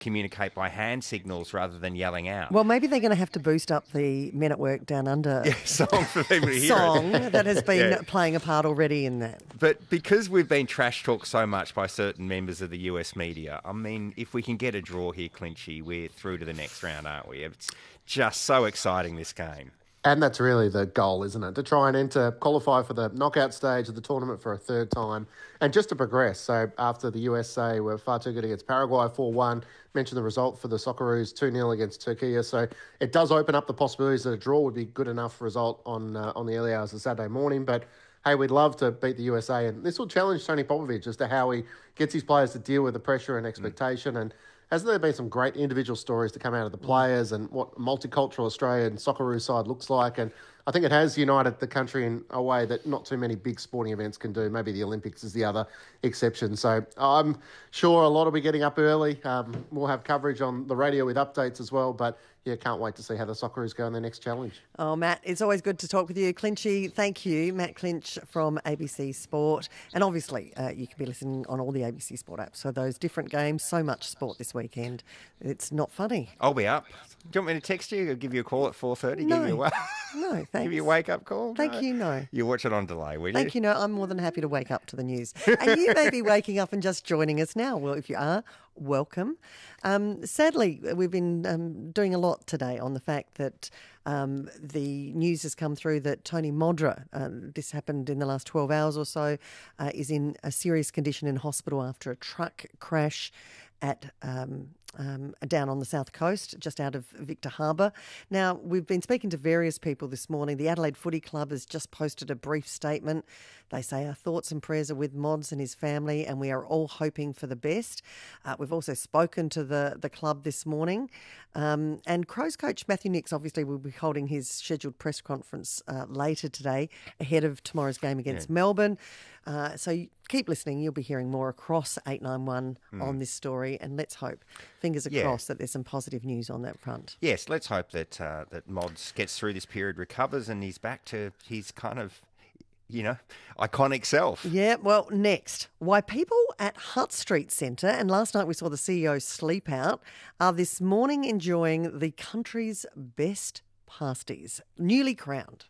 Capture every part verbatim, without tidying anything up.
communicate by hand signals rather than yelling out. Well, maybe they're going to have to boost up the Men at Work Down Under yeah, song for people to hear song it. that has been yeah. playing a part already in that. But because we've been trash talked so much by certain members of the U S media, I mean, if we can get a draw here, Clinchy, we're through to the next round, aren't we? It's just so exciting, this game. And that's really the goal, isn't it? To try and enter, qualify for the knockout stage of the tournament for a third time and just to progress. So after the U S A were far too good against Paraguay four one, mentioned the result for the Socceroos two nil against Turkey. So it does open up the possibilities that a draw would be good enough result on uh, on the early hours of Saturday morning. But hey, we'd love to beat the U S A. And this will challenge Tony Popovich as to how he gets his players to deal with the pressure and expectation. Mm. And hasn't there been some great individual stories to come out of the players and what multicultural Australian Socceroo side looks like? And I think it has united the country in a way that not too many big sporting events can do. Maybe the Olympics is the other exception. So I'm sure a lot will be getting up early. Um, we'll have coverage on the radio with updates as well. But yeah, can't wait to see how the Socceroos go in their next challenge. Oh, Matt, it's always good to talk with you. Clinchy, thank you. Matt Clinch from A B C Sport. And obviously, uh, you can be listening on all the A B C Sport apps. So those different games, so much sport this weekend. It's not funny. I'll be up. Do you want me to text you or give you a call at four thirty? No. Give you a, no, thanks. Give you a wake-up call? Thank no. you, no. You watch it on delay, will you? Thank you, no. I'm more than happy to wake up to the news. And you may be waking up and just joining us now. Well, if you are, welcome. Um, sadly, we've been um, doing a lot today on the fact that um, the news has come through that Tony Modra, uh, this happened in the last twelve hours or so, uh, is in a serious condition in hospital after a truck crash at um, um, down on the south coast, just out of Victor Harbour. Now, we've been speaking to various people this morning. The Adelaide Footy Club has just posted a brief statement. They say our thoughts and prayers are with Mods and his family, and we are all hoping for the best. Uh, we've also spoken to the, the club this morning. Um, and Crows coach Matthew Nicks obviously will be holding his scheduled press conference uh, later today ahead of tomorrow's game against yeah. Melbourne. Uh, so keep listening. You'll be hearing more across eight nine one mm. on this story, and let's hope, fingers across, yeah. that there's some positive news on that front. Yes, let's hope that uh, that Mods gets through this period, recovers, and he's back to his kind of, you know, iconic self. Yeah, well, next, why people at Hutt Street Centre, and last night we saw the C E O sleep out, are this morning enjoying the country's best pasties, newly crowned.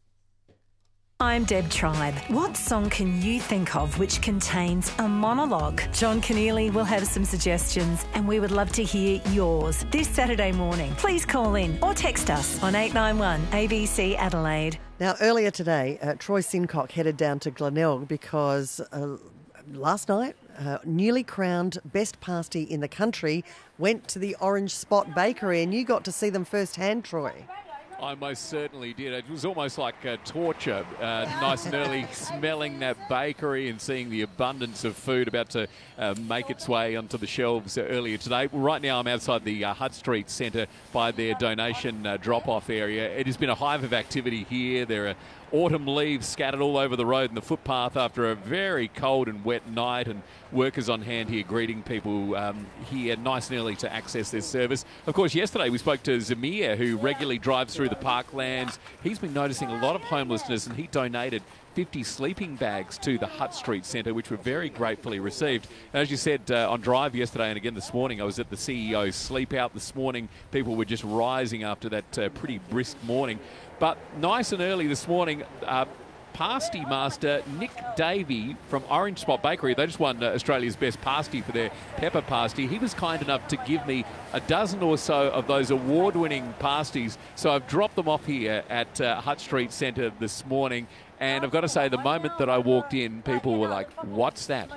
I'm Deb Tribe. What song can you think of which contains a monologue? John Keneally will have some suggestions and we would love to hear yours this Saturday morning. Please call in or text us on eight nine one A B C Adelaide. Now, earlier today, uh, Troy Sincock headed down to Glenelg because uh, last night, uh, newly crowned best pasty in the country went to the Orange Spot Bakery, and you got to see them firsthand, Troy. I most certainly did. It was almost like uh, torture, uh, nice and early, smelling that bakery and seeing the abundance of food about to uh, make its way onto the shelves uh, earlier today. Right now I'm outside the uh, Hutt Street Centre by their donation uh, drop-off area. It has been a hive of activity here. There are autumn leaves scattered all over the road and the footpath after a very cold and wet night, and workers on hand here greeting people um, here nice and early to access this service. Of course, yesterday we spoke to Zamir, who regularly drives through the parklands. He's been noticing a lot of homelessness, and he donated fifty sleeping bags to the Hutt Street Centre, which were very gratefully received. And as you said uh, on Drive yesterday and again this morning, I was at the C E O sleep out this morning. People were just rising after that uh, pretty brisk morning. But nice and early this morning, uh, pasty master Nick Davey from Orange Spot Bakery, they just won uh, Australia's best pasty for their pepper pasty. He was kind enough to give me a dozen or so of those award-winning pasties. So I've dropped them off here at uh, Hutt Street Centre this morning. And I've got to say, the moment that I walked in, people were like, what's that?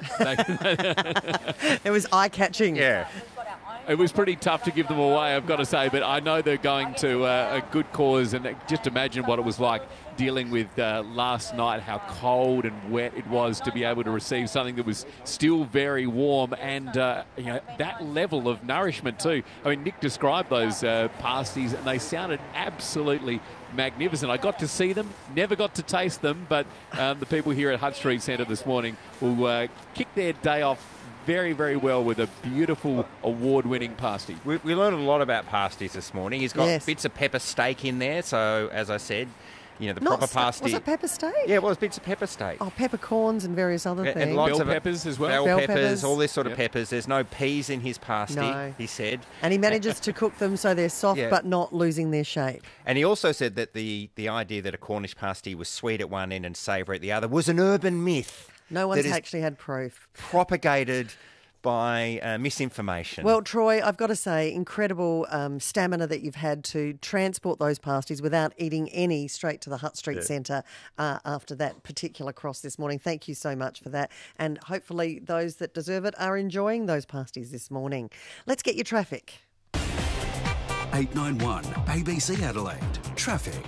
It was eye-catching. Yeah. It was pretty tough to give them away, I've got to say, but I know they're going to uh, a good cause, and just imagine what it was like dealing with uh, last night, how cold and wet it was to be able to receive something that was still very warm, and uh, you know, that level of nourishment too. I mean, Nick described those uh, pasties, and they sounded absolutely magnificent. I got to see them, never got to taste them, but um, the people here at Hutt Street Centre this morning will uh, kick their day off very, very well with a beautiful award-winning pasty. We, we learned a lot about pasties this morning. He's got yes. bits of pepper steak in there, so as I said, you know, the Not proper sta- pasty. Was it pepper steak? Yeah, it was bits of pepper steak. Oh, peppercorns and various other And- things. and lots Bell of peppers as well? Bell, Bell peppers, peppers. all this sort of Yep. peppers. There's no peas in his pasty, No. he said. And he manages to cook them so they're soft Yeah. but not losing their shape. And he also said that the, the idea that a Cornish pasty was sweet at one end and savoury at the other was an urban myth. No one's that is actually had proof. propagated by uh, misinformation. Well, Troy, I've got to say, incredible um, stamina that you've had to transport those pasties without eating any straight to the Hutt Street Centre uh, after that particular cross this morning. Thank you so much for that. And hopefully those that deserve it are enjoying those pasties this morning. Let's get your traffic. eight nine one A B C Adelaide. Traffic.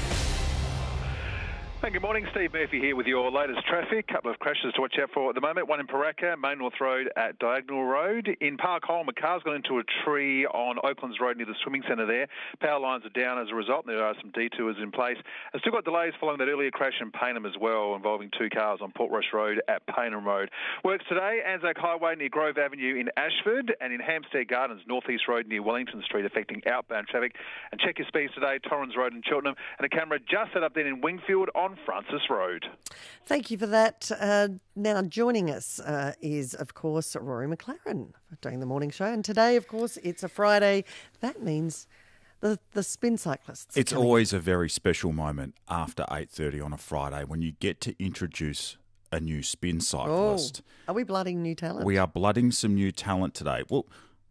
Hey, good morning, Steve Murphy here with your latest traffic. Couple of crashes to watch out for at the moment. One in Paraka, Main North Road at Diagonal Road. In Park Holm, a car's gone into a tree on Oaklands Road near the swimming centre there. Power lines are down as a result. There are some detours in place. I've still got delays following that earlier crash in Payneham as well, involving two cars on Portrush Road at Payneham Road. Works today, Anzac Highway near Grove Avenue in Ashford, and in Hampstead Gardens, North East Road near Wellington Street, affecting outbound traffic. And check your speeds today, Torrens Road in Cheltenham, and a camera just set up then in Wingfield on Francis Road. Thank you for that. Uh, now, joining us uh, is, of course, Rory McLaren doing the morning show. And today, of course, it's a Friday. That means the, the spin cyclists. are It's coming. always a very special moment after eight thirty on a Friday when you get to introduce a new spin Oh, cyclist. are we blooding new talent? We are blooding some new talent today. Well,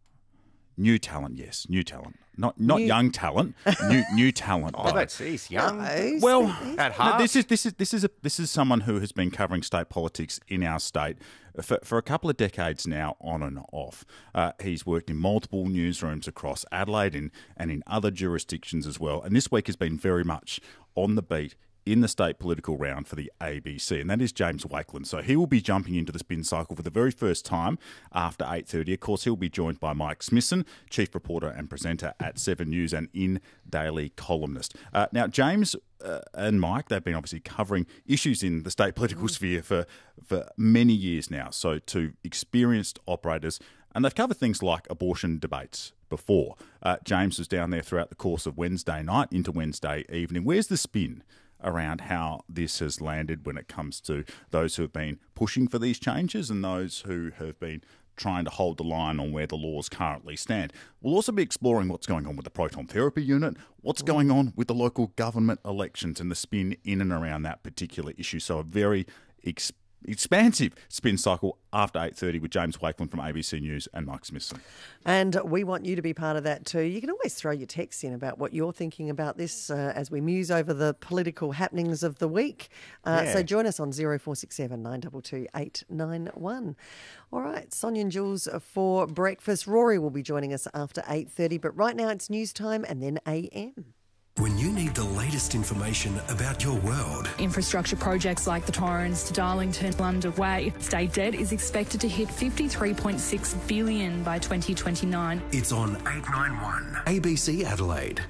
new talent, yes, new talent. Not not New- young talent, new new talent. oh, though. that's he's young. No, Well, Steve. At no, heart. this is this is this is a, this is someone who has been covering state politics in our state for, for a couple of decades now, on and off. Uh, he's worked in multiple newsrooms across Adelaide and, and in other jurisdictions as well. And this week has been very much on the beat in the state political round for the A B C, and that is James Wakeland. So he will be jumping into the spin cycle for the very first time after eight thirty. Of course, he'll be joined by Mike Smithson, chief reporter and presenter at Seven News and in Daily columnist. Uh, now, James uh, and Mike, they've been obviously covering issues in the state political sphere for, for many years now. So to experienced operators, and they've covered things like abortion debates before. Uh, James was down there throughout the course of Wednesday night into Wednesday evening. Where's the spin around how this has landed when it comes to those who have been pushing for these changes and those who have been trying to hold the line on where the laws currently stand? We'll also be exploring what's going on with the proton therapy unit, what's going on with the local government elections and the spin in and around that particular issue. So a very ex- expansive spin cycle after eight thirty with James Wakeland from A B C News and Mike Smithson. And we want you to be part of that too. You can always throw your texts in about what you're thinking about this uh, as we muse over the political happenings of the week. Uh, Yeah. So join us on zero four six seven nine two two eight nine one. All right, Sonia and Jules for breakfast. Rory will be joining us after eight thirty, but right now it's news time and then A M. When you need the latest information about your world, Infrastructure projects like the Torrens to Darlington are underway. State debt is expected to hit fifty-three point six billion dollars by twenty twenty-nine. it's on eight nine one A B C Adelaide.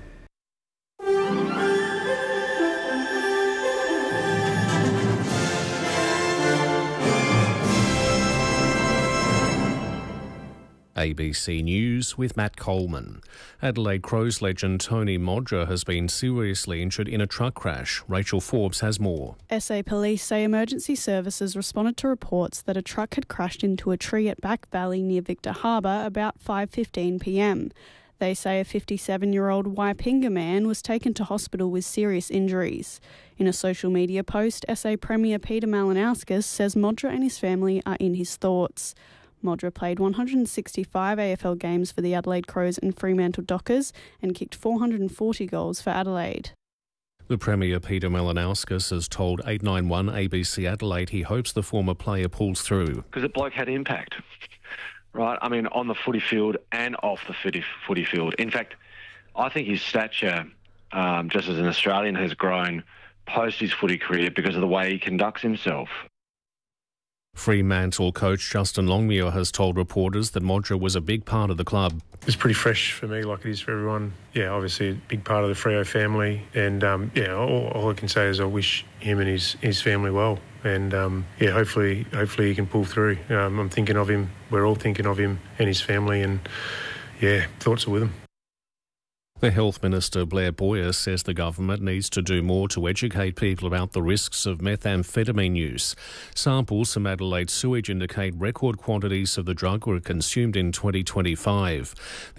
A B C News with Matt Coleman. Adelaide Crows legend Tony Modra has been seriously injured in a truck crash. Rachel Forbes has more. S A police say emergency services responded to reports that a truck had crashed into a tree at Back Valley near Victor Harbour about five fifteen p m. They say a fifty-seven-year-old Waipinga man was taken to hospital with serious injuries. In a social media post, S A Premier Peter Malinauskas says Modra and his family are in his thoughts. Modra played one hundred sixty-five A F L games for the Adelaide Crows and Fremantle Dockers and kicked four hundred forty goals for Adelaide. The Premier Peter Malinauskas has told eight nine one A B C Adelaide he hopes the former player pulls through. Because the bloke had impact, right? I mean, on the footy field and off the footy, footy field. In fact, I think his stature, um, just as an Australian, has grown post his footy career because of the way he conducts himself. Fremantle coach Justin Longmuir has told reporters that Modra was a big part of the club. It's pretty fresh for me, like it is for everyone. Yeah, obviously a big part of the Freo family, and um, yeah, all, all I can say is I wish him and his, his family well, and um, yeah, hopefully, hopefully he can pull through. Um, I'm thinking of him. We're all thinking of him and his family, and yeah, thoughts are with him. The Health Minister Blair Boyer says the government needs to do more to educate people about the risks of methamphetamine use. Samples from Adelaide sewage indicate record quantities of the drug were consumed in twenty twenty-five.